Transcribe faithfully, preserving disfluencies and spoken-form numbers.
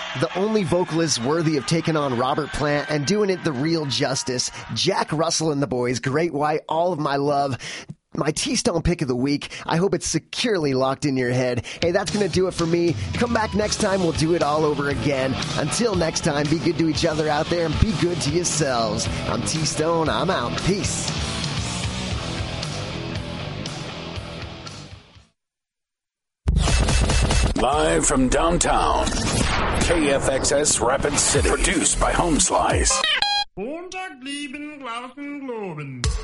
The only vocalist worthy of taking on Robert Plant and doing it the real justice. Jack Russell and the Boys, Great White, All of My Love. My T-Stone pick of the week. I hope it's securely locked in your head. Hey, that's going to do it for me. Come back next time. We'll do it all over again. Until next time, be good to each other out there and be good to yourselves. I'm T-Stone. I'm out. Peace. Live from downtown, K F X S Rapid City. Produced by Home Slice.